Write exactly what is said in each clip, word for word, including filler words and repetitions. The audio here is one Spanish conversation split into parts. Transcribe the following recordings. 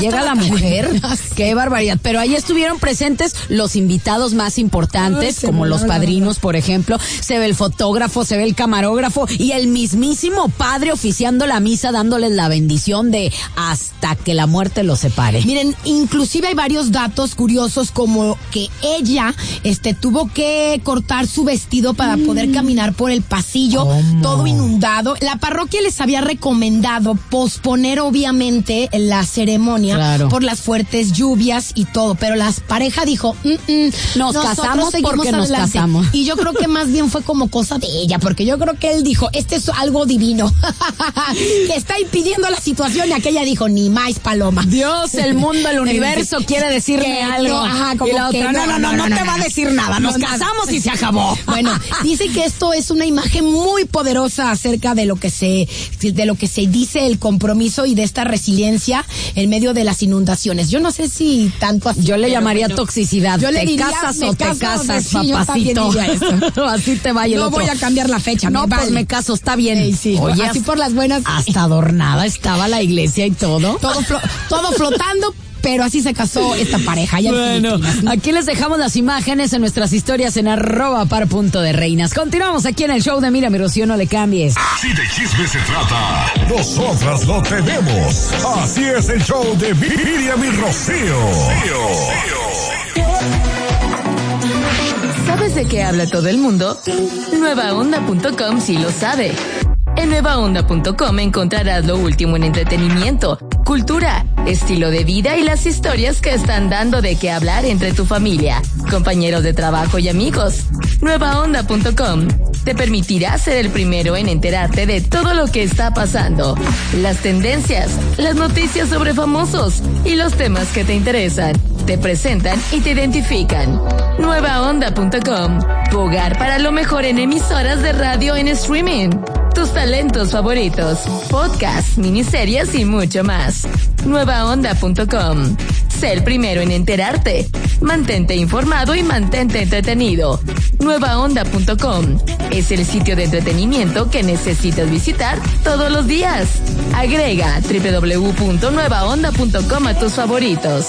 llega la mujer. Qué barbaridad. Pero ahí estuvieron presentes los invitados más importantes, Ay, como los padrinos, por ejemplo. Se ve el fotógrafo, se ve el camarógrafo y el mismísimo padre oficiando la misa, dándoles la bendición de hasta que la muerte los separe. Miren, inclusive hay varios datos curiosos, como que ella este tuvo que cortar su vestido para mm. poder caminar por el pasillo, ¿Cómo? todo inundado. La parroquia les había recomendado posponer obviamente la ceremonia claro. por las fuertes lluvias y todo, pero la pareja dijo, mm, mm, nos casamos porque nos adelante. casamos. Y yo creo que más bien fue como cosa de ella, porque yo creo que él dijo, este es algo divino, que está impidiendo la situación, y aquella dijo, ni más paloma. Dios, el mundo, el universo quiere decirme que algo. No, ajá, como y la otra, que no, no, no, no, no te va a decir nada, nos no, casamos y se acabó. Bueno, dice que esto es una imagen muy poderosa acerca de lo que se, de lo que se dice el compromiso y de esta resiliencia en medio de las inundaciones. Yo no sé si tanto así. Yo le llamaría bueno, toxicidad. Yo le ¿Te diría, casas o te casas, sí, papacito? Así te vaya el No otro. voy a cambiar la fecha. No, me pues vale. me caso, está bien. Sí, sí. Oye, así por las buenas. Hasta adornada estaba la iglesia y todo. Todo, flo- todo flotando. Pero así se casó esta pareja. Ya bueno, aquí les dejamos las imágenes en nuestras historias en arroba par punto de reinas. Continuamos aquí en el show de Mira mi Rocío, no le cambies. Si de chisme se trata, nosotras lo tenemos. Así es el show de Miriam y Rocío. ¿Sabes de qué habla todo el mundo? nueva onda punto com sí lo sabe. En nueva onda punto com encontrarás lo último en entretenimiento, cultura, estilo de vida y las historias que están dando de qué hablar entre tu familia, compañeros de trabajo y amigos. nueva onda punto com te permitirá ser el primero en enterarte de todo lo que está pasando, las tendencias, las noticias sobre famosos y los temas que te interesan. Te presentan y te identifican. nueva onda punto com, tu hogar para lo mejor en emisoras de radio en streaming. Tus talentos favoritos, podcasts, miniseries y mucho más. nueva onda punto com. Sé el primero en enterarte. Mantente informado y mantente entretenido. nueva onda punto com es el sitio de entretenimiento que necesitas visitar todos los días. Agrega doble u doble u doble u punto nueva onda punto com a tus favoritos.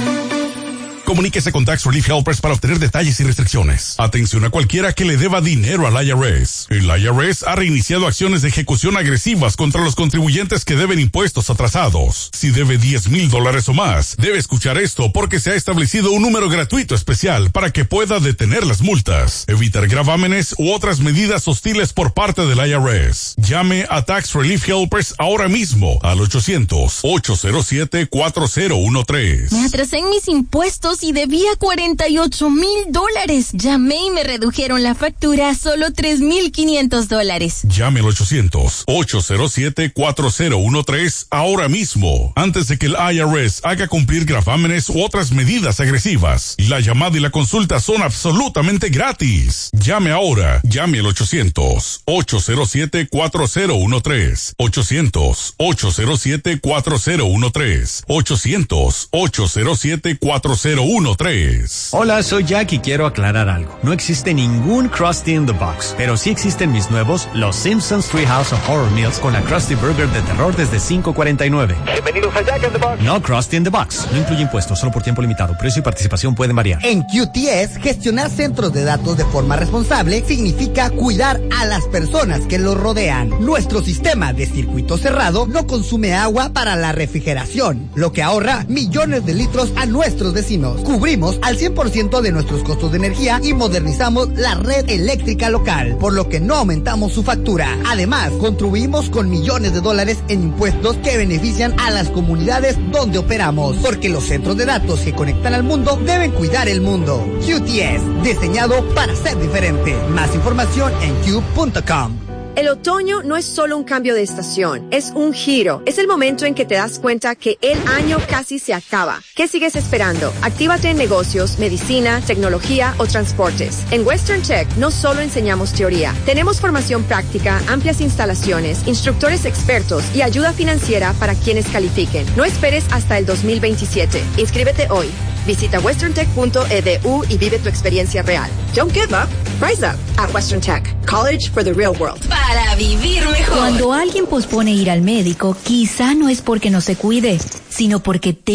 Comuníquese con Tax Relief Helpers para obtener detalles y restricciones. Atención a cualquiera que le deba dinero al I R S. El I R S ha reiniciado acciones de ejecución agresivas contra los contribuyentes que deben impuestos atrasados. Si debe diez mil dólares o más, debe escuchar esto porque se ha establecido un número gratuito especial para que pueda detener las multas, evitar gravámenes u otras medidas hostiles por parte del I R S. Llame a Tax Relief Helpers ahora mismo al ochocientos, ocho cero siete, cuatro cero uno tres. Me atrasé en mis impuestos y debía cuarenta y ocho mil dólares. Llamé y me redujeron la factura a solo tres mil quinientos dólares. Llame al ochocientos, ocho cero siete, cuatro cero uno tres ahora mismo, antes de que el I R S haga cumplir gravámenes u otras medidas agresivas. La llamada y la consulta son absolutamente gratis. Llame ahora. Llame al ochocientos, ocho cero siete, cuatro cero uno tres. ochocientos, ocho cero siete, cuatro cero uno tres. ochocientos, ocho cero siete, cuatro cero uno tres. Hola, soy Jack y quiero aclarar algo. No existe ningún Krusty in the Box, pero sí existen mis nuevos Los Simpsons Treehouse of Horror Meals con la Krusty Burger de terror desde cinco cuarenta y nueve. Bienvenidos a Jack in the Box. No Krusty in the Box. No incluye impuestos, solo por tiempo limitado. Precio y participación pueden variar. En Q T S, gestionar centros de datos de forma responsable significa cuidar a las personas que los rodean. Nuestro sistema de circuito cerrado no consume agua para la refrigeración, lo que ahorra millones de litros a nuestros vecinos. Cubrimos al cien por ciento de nuestros costos de energía y modernizamos la red eléctrica local, por lo que no aumentamos su factura. Además, contribuimos con millones de dólares en impuestos que benefician a las comunidades donde operamos, porque los centros de datos que conectan al mundo deben cuidar el mundo. Q T S, diseñado para ser diferente. Más información en Q punto com. El otoño no es solo un cambio de estación, es un giro. Es el momento en que te das cuenta que el año casi se acaba. ¿Qué sigues esperando? Actívate en negocios, medicina, tecnología o transportes. En Western Tech no solo enseñamos teoría. Tenemos formación práctica, amplias instalaciones, instructores expertos y ayuda financiera para quienes califiquen. No esperes hasta el dos mil veintisiete. Inscríbete hoy. Visita western tech punto e d u y vive tu experiencia real. Don't give up. Rise up at Western Tech. College for the real world. Para vivir mejor. Cuando alguien pospone ir al médico, quizá no es porque no se cuide, sino porque te